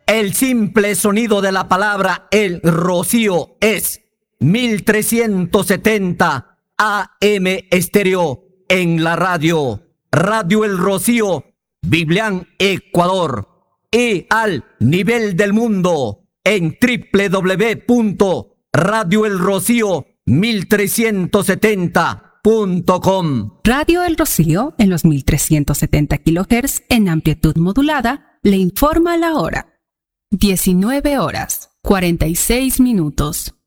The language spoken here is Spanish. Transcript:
El simple sonido de la palabra El Rocío es 1370 AM estéreo en la radio. Radio El Rocío, Biblián, Ecuador. Y al nivel del mundo en www.radioelrocío1370.com. Radio El Rocío en los 1370 kHz en amplitud modulada le informa la hora. 19 horas, 46 minutos.